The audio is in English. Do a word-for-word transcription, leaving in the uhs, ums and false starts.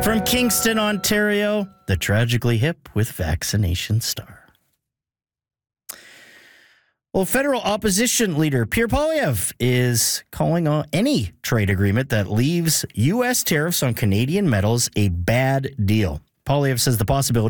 From Kingston, Ontario, the tragically hip with vaccination star. Well, federal opposition leader Pierre Poilievre is calling on any trade agreement that leaves U S tariffs on Canadian metals a bad deal. Poilievre says the possibility